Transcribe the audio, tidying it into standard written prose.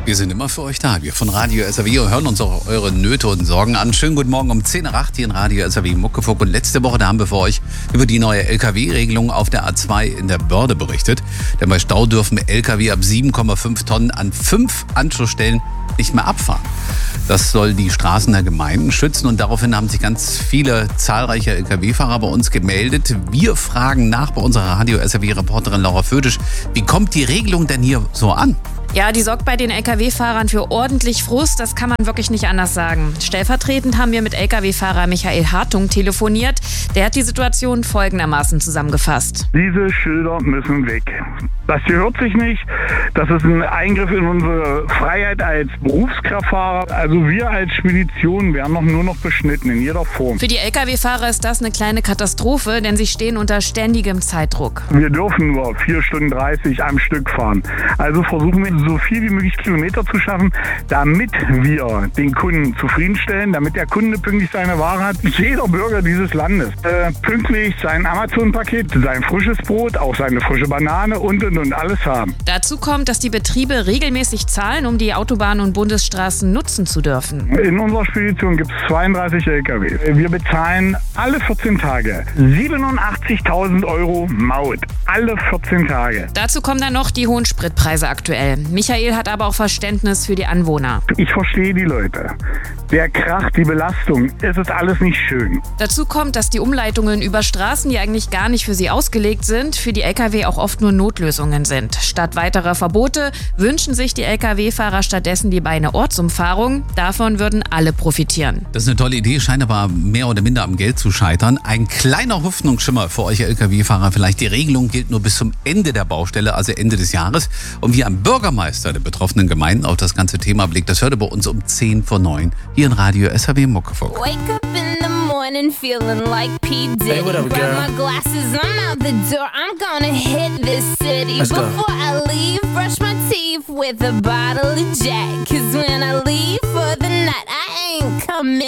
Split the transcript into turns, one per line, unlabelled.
Wir sind immer für euch da. Wir von Radio SAW hören uns auch eure Nöte und Sorgen an. Schönen guten Morgen um 10:08 Uhr hier in Radio SAW Muckefuck. Und letzte Woche, da haben wir für euch über die neue LKW-Regelung auf der A2 in der Börde berichtet. Denn bei Stau dürfen LKW ab 7,5 Tonnen an 5 Anschlussstellen nicht mehr abfahren. Das soll die Straßen der Gemeinden schützen und daraufhin haben sich ganz viele zahlreiche LKW-Fahrer bei uns gemeldet. Wir fragen nach bei unserer Radio SAW-Reporterin Laura Fötisch, wie kommt die Regelung denn hier so an?
Ja, die sorgt bei den Lkw-Fahrern für ordentlich Frust, das kann man wirklich nicht anders sagen. Stellvertretend haben wir mit Lkw-Fahrer Michael Hartung telefoniert. Der hat die Situation folgendermaßen zusammengefasst.
Diese Schilder müssen weg. Das gehört sich nicht. Das ist ein Eingriff in unsere Freiheit als Berufskraftfahrer. Also wir als Spedition werden nur noch beschnitten in jeder Form.
Für die Lkw-Fahrer ist das eine kleine Katastrophe, denn sie stehen unter ständigem Zeitdruck.
Wir dürfen nur 4 Stunden 30 am Stück fahren. Also versuchen wir so viel wie möglich Kilometer zu schaffen, damit wir den Kunden zufriedenstellen, damit der Kunde pünktlich seine Ware hat. Jeder Bürger dieses Landes pünktlich sein Amazon-Paket, sein frisches Brot, auch seine frische Banane und alles haben.
Dazu kommt, dass die Betriebe regelmäßig zahlen, um die Autobahnen und Bundesstraßen nutzen zu dürfen.
In unserer Spedition gibt es 32 LKW. Wir bezahlen alle 14 Tage 87.000 € Maut. Alle 14 Tage.
Dazu kommen dann noch die hohen Spritpreise aktuell. Michael hat aber auch Verständnis für die Anwohner.
Ich verstehe die Leute. Der Krach, die Belastung, es ist alles nicht schön.
Dazu kommt, dass die Umleitungen über Straßen, die eigentlich gar nicht für sie ausgelegt sind, für die Lkw auch oft nur Notlösungen sind. Statt weiterer Verbote wünschen sich die Lkw-Fahrer stattdessen die reine Ortsumfahrung. Davon würden alle profitieren.
Das ist eine tolle Idee, scheint aber mehr oder minder am Geld zu scheitern. Ein kleiner Hoffnungsschimmer für euch Lkw-Fahrer vielleicht. Die Regelung gilt nur bis zum Ende der Baustelle, also Ende des Jahres. Und wie ein Bürgermeister der betroffenen Gemeinden auf das ganze Thema blickt, das hört ihr bei uns um 8:50 hier in Radio SAW Muckefuck.
Wake up in the morning feeling like P. Diddy.
Hey, what up, girl?
Grab my glasses, I'm out the door. I'm gonna hit this city.
Let's go.
Before I leave, brush my teeth with a bottle of Jack. 'Cause when I leave for the night, I ain't coming